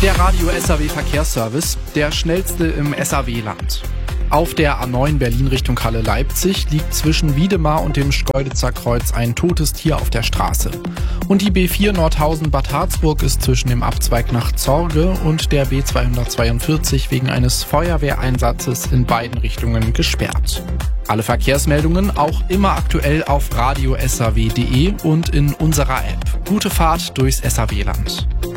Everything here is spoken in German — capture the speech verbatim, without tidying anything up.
Der Radio S A W Verkehrsservice, der schnellste im S A W-Land. Auf der A neun Berlin Richtung Halle Leipzig liegt zwischen Wiedemar und dem Schkeuditzer Kreuz ein totes Tier auf der Straße. Und die B vier Nordhausen-Bad Harzburg ist zwischen dem Abzweig nach Zorge und der B zweihundertzweiundvierzig wegen eines Feuerwehreinsatzes in beiden Richtungen gesperrt. Alle Verkehrsmeldungen auch immer aktuell auf radio s a w punkt d e und in unserer App. Gute Fahrt durchs S A W-Land.